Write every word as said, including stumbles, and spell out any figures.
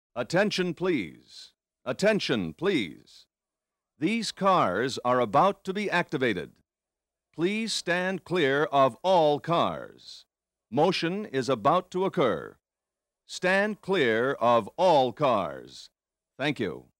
Attention, please. Attention, please. These cars are about to be activated. Please stand clear of all cars. Motion is about to occur. Stand clear of all cars. Thank you.